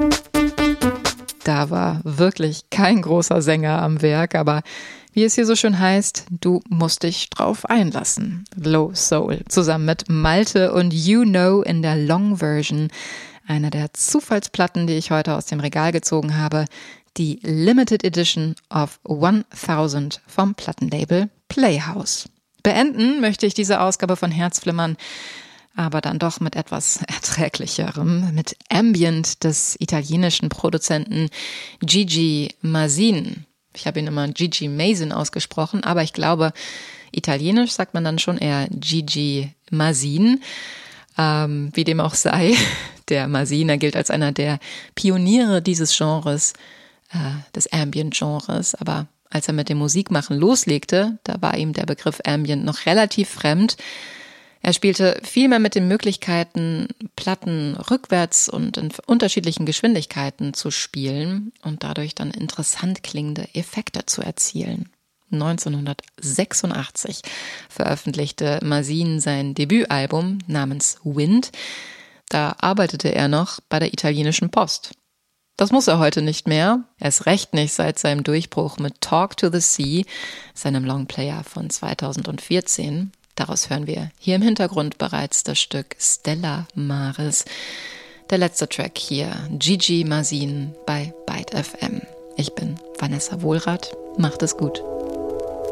Da war wirklich kein großer Sänger am Werk, aber wie es hier so schön heißt, du musst dich drauf einlassen. Low Soul zusammen mit Malte und You Know in der Long Version. Eine der Zufallsplatten, die ich heute aus dem Regal gezogen habe. Die Limited Edition of 1000 vom Plattenlabel Playhouse. Beenden möchte ich diese Ausgabe von Herzflimmern aber dann doch mit etwas Erträglicherem, mit Ambient des italienischen Produzenten Gigi Masin. Ich habe ihn immer Gigi Masin ausgesprochen, aber ich glaube, italienisch sagt man dann schon eher Gigi Masin. Wie dem auch sei, der Masin, er gilt als einer der Pioniere dieses Genres, des Ambient-Genres, aber als er mit dem Musikmachen loslegte, da war ihm der Begriff Ambient noch relativ fremd. Er spielte viel mehr mit den Möglichkeiten, Platten rückwärts und in unterschiedlichen Geschwindigkeiten zu spielen und dadurch dann interessant klingende Effekte zu erzielen. 1986 veröffentlichte Masin sein Debütalbum namens Wind. Da arbeitete er noch bei der italienischen Post. Das muss er heute nicht mehr, erst recht nicht seit seinem Durchbruch mit Talk to the Sea, seinem Longplayer von 2014. Daraus hören wir hier im Hintergrund bereits das Stück Stella Maris. Der letzte Track hier, Gigi Masin bei Byte FM. Ich bin Vanessa Wohlrath. Macht es gut.